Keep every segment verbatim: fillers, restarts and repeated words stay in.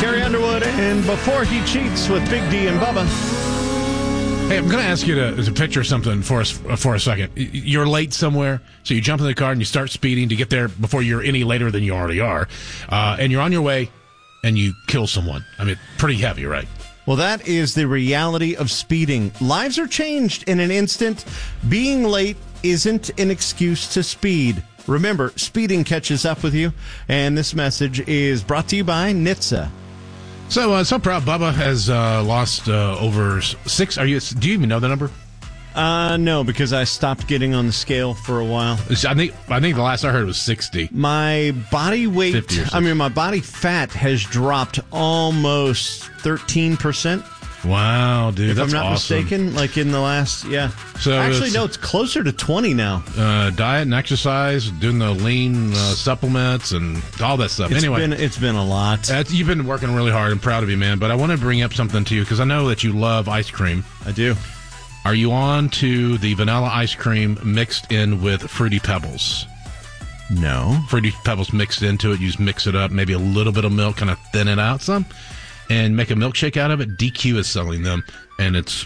Carrie Underwood and Before He Cheats with Big D and Bubba. Hey, I'm going to ask you to, to picture something for us for a second. You're late somewhere, so you jump in the car and you start speeding to get there before you're any later than you already are. Uh, and you're on your way, and you kill someone. I mean, pretty heavy, right? Well, that is the reality of speeding. Lives are changed in an instant. Being late isn't an excuse to speed. Remember, speeding catches up with you. And this message is brought to you by N H T S A. So, uh, so proud. Bubba has uh, lost uh, over six. Are you? Do you even know the number? Uh, no, because I stopped getting on the scale for a while. I think I think the last I heard was sixty. My body weight, I mean, my body fat has dropped almost thirteen percent. Wow, dude, if that's I'm not awesome. mistaken, like in the last, yeah. So actually, it's, no, it's closer to twenty now. Uh, diet and exercise, doing the lean uh, supplements and all that stuff. It's anyway, been, it's been a lot. Uh, you've been working really hard. I'm proud of you, man. But I want to bring up something to you because I know that you love ice cream. I do. Are you on to the vanilla ice cream mixed in with Fruity Pebbles? No. Fruity Pebbles mixed into it. You just mix it up, maybe a little bit of milk, kind of thin it out some, and make a milkshake out of it. D Q is selling them, and it's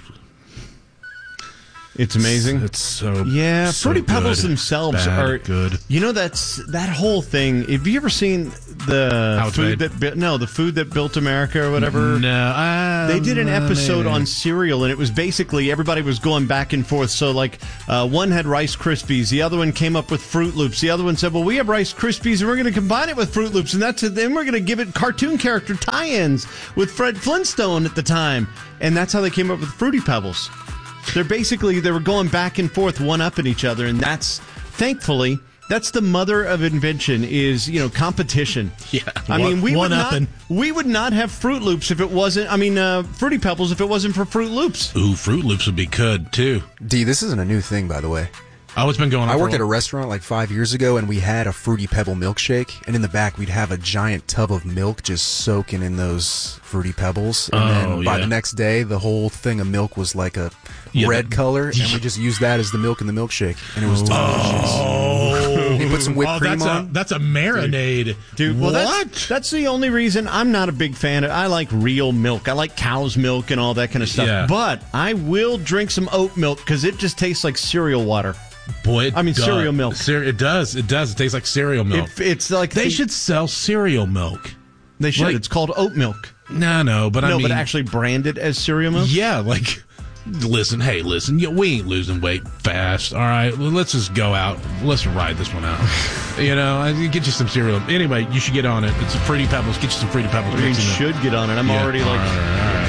it's amazing. It's so yeah. so Fruity Pebbles good. themselves Bad, are good. You know, that's that whole thing. Have you ever seen the How it's food made? that bu- no the food that built America or whatever? No, uh, they did an episode maybe. on cereal, and it was basically everybody was going back and forth. So, like, uh, one had Rice Krispies, the other one came up with Fruit Loops, the other one said, "Well, we have Rice Krispies, and we're going to combine it with Fruit Loops, and that's it. Then we're going to give it cartoon character tie-ins with Fred Flintstone at the time," and that's how they came up with Fruity Pebbles. They're basically they were going back and forth, one-upping each other, and that's thankfully. That's the mother of invention is, you know, competition. Yeah. I mean, we would not One-upping. we would not have Fruit Loops if it wasn't, I mean, uh, Fruity Pebbles if it wasn't for Fruit Loops. Ooh, Fruit Loops would be good, too. D, this isn't a new thing, by the way. Oh, it's been going on. I for worked a at a while. restaurant like five years ago, and we had a Fruity Pebble milkshake, and in the back we'd have a giant tub of milk just soaking in those Fruity Pebbles, and Oh, then by yeah. the next day, the whole thing of milk was like a Yeah, red the- color, and we just used that as the milk in the milkshake, and it was delicious. Oh, You put some whipped oh, cream that's on? A, that's a marinade. Dude, well, what? That's, that's the only reason I'm not a big fan of I like real milk. I like cow's milk and all that kind of stuff. Yeah. But I will drink some oat milk because it just tastes like cereal water. Boy, it I mean, does. cereal milk. Cere- it does. It does. It tastes like cereal milk. It, it's like they the- should sell cereal milk. They should. like- it's called oat milk. No, no, but I no, mean, but actually brand it as cereal milk. yeah, like, listen, hey, listen, yeah, we ain't losing weight fast. All right, well, let's just go out. Let's ride this one out. You know, I- get you some cereal. Anyway, you should get on it. It's Fruity Pebbles. Get you some Fruity Pebbles. I mean, Mix in the- should get on it. I'm Yeah, already like all right, all right.